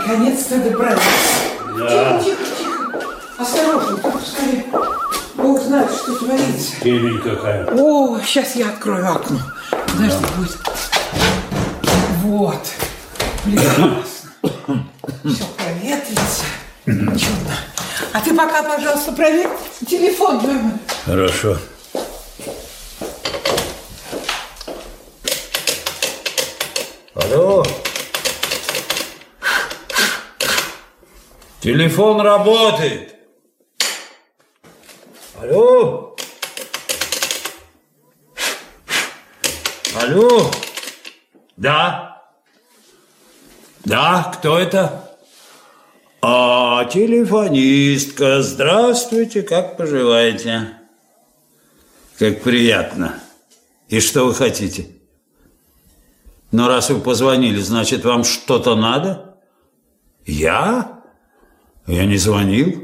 Наконец-то добрались. Да. Тихо, тихо, тихо. Осторожно, только скорее. Бог знает, что творится. Темень какая. О, сейчас я открою окно. Знаешь, что будет? Вот. Прекрасно. Все проветрится. Чудно. А ты пока, пожалуйста, проверь телефон твой. Хорошо. Алло. Телефон работает. Алло. Алло. Да. Да, кто это? А, телефонистка. Здравствуйте, как поживаете? Как приятно. И что вы хотите? Но раз вы позвонили, значит, вам что-то надо? Я? Я не звонил.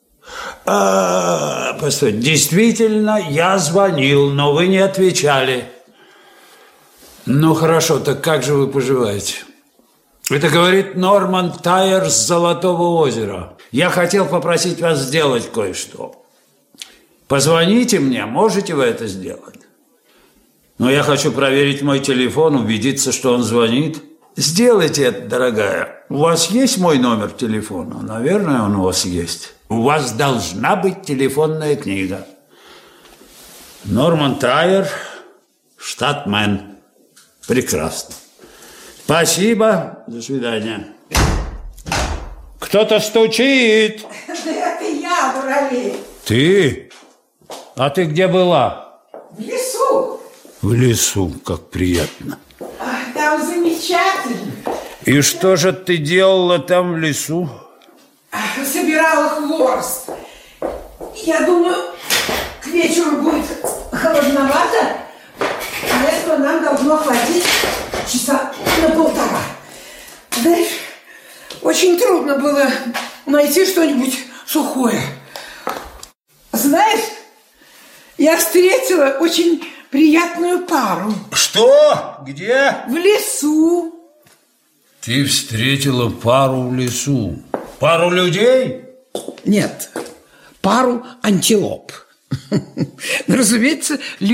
Постой, действительно, я звонил, но вы не отвечали. Ну, хорошо, так как же вы поживаете? Это говорит Норман Тайер с Золотого озера. Я хотел попросить вас сделать кое-что. Позвоните мне, можете вы это сделать? Но я хочу проверить мой телефон, убедиться, что он звонит. Сделайте это, дорогая. У вас есть мой номер телефона? Наверное, он у вас есть. У вас должна быть телефонная книга. Норман Тайер, штат Мэн. Прекрасно. Спасибо. До свидания. Кто-то стучит. Да это я, Воробей. Ты? А ты где была? В лесу. В лесу, как приятно. Там замечательно. И что же ты делала там в лесу? Собирала хворост. Я думаю, к вечеру будет холодновато, а этого нам должно хватить часа на полтора. Знаешь, очень трудно было найти что-нибудь сухое. Знаешь, я встретила очень приятную пару. Что? Где? В лесу. Ты встретила пару в лесу. Пару людей? Нет, пару антилоп. Разумеется,